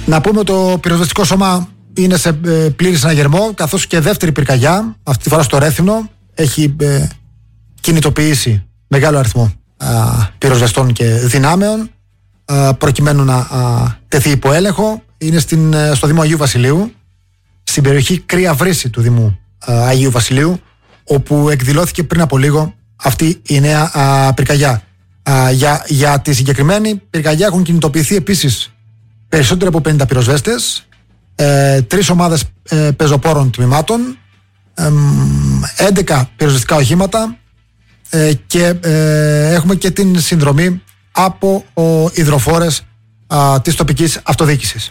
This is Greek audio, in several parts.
Να πούμε ότι το πυροσβεστικό σώμα είναι σε πλήρη συναγερμό, καθώς και δεύτερη πυρκαγιά, αυτή τη φορά στο Ρέθινο, έχει κινητοποιήσει μεγάλο αριθμό πυροσβεστών και δυνάμεων προκειμένου να τεθεί υπό έλεγχο. Είναι στο Δήμο Αγίου Βασιλείου, στην περιοχή Κρύα Βρύση του Δήμου Αγίου Βασιλείου, όπου εκδηλώθηκε πριν από λίγο αυτή η νέα πυρκαγιά. Για τη συγκεκριμένη πυρκαγιά έχουν κινητοποιηθεί επίσης περισσότερο από 50 πυροσβέστες, 3 ομάδες πεζοπόρων τμήματων, 11 πυροσβεστικά οχήματα και έχουμε και την συνδρομή από υδροφόρες της τοπικής αυτοδιοίκησης.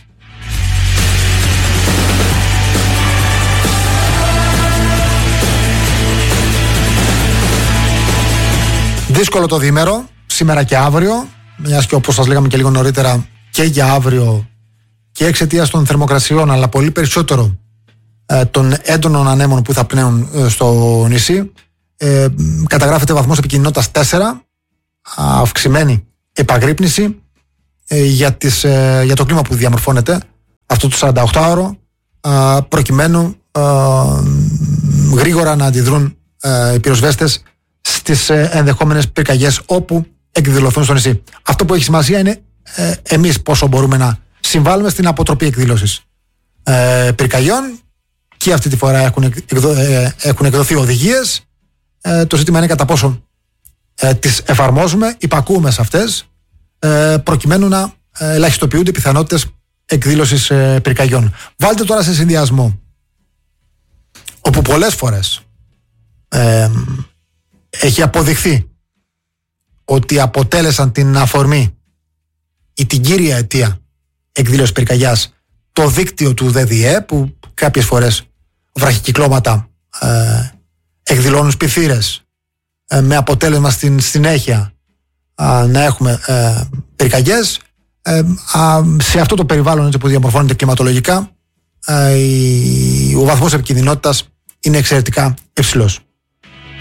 Δύσκολο το διήμερο, σήμερα και αύριο, μιας και όπως σας λέγαμε και λίγο νωρίτερα, και για αύριο και εξαιτίας των θερμοκρασιών, αλλά πολύ περισσότερο των έντονων ανέμων που θα πνέουν στο νησί, καταγράφεται βαθμός επικινδυνότητας 4, αυξημένη επαγρύπνηση για το κλίμα που διαμορφώνεται αυτό το 48ωρο, προκειμένου γρήγορα να αντιδρούν οι πυροσβέστες στις ενδεχόμενες πυρκαγιές όπου εκδηλωθούν στο νησί. Αυτό που έχει σημασία είναι εμείς πόσο μπορούμε να συμβάλλουμε στην αποτροπή εκδήλωσης πυρκαγιών, και αυτή τη φορά έχουν εκδοθεί οδηγίες. Το ζήτημα είναι κατά πόσο τις εφαρμόζουμε, υπακούουμε σε αυτές, προκειμένου να ελαχιστοποιούνται πιθανότητες εκδήλωσης πυρκαγιών. Βάλτε τώρα σε συνδυασμό όπου πολλές φορές έχει αποδειχθεί ότι αποτέλεσαν την αφορμή ή την κύρια αιτία εκδήλωσης πυρκαγιάς το δίκτυο του ΔΔΕ, που κάποιες φορές βραχικυκλώματα εκδηλώνουν σπιθύρες, με αποτέλεσμα στην συνέχεια να έχουμε πυρκαγιές. Σε αυτό το περιβάλλον, έτσι που διαμορφώνεται κλιματολογικά, ο βαθμός επικινδυνότητας είναι εξαιρετικά υψηλός.